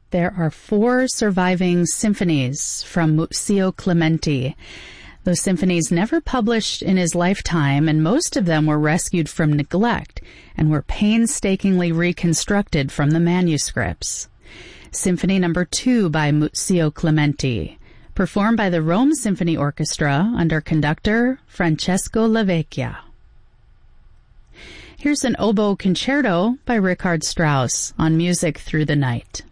There are 4 surviving symphonies from Muzio Clementi. Those symphonies never published in his lifetime, and most of them were rescued from neglect and were painstakingly reconstructed from the manuscripts. Symphony No. 2 by Muzio Clementi, performed by the Rome Symphony Orchestra under conductor Francesco Lavecchia. Here's an oboe concerto by Richard Strauss on Music Through the Night.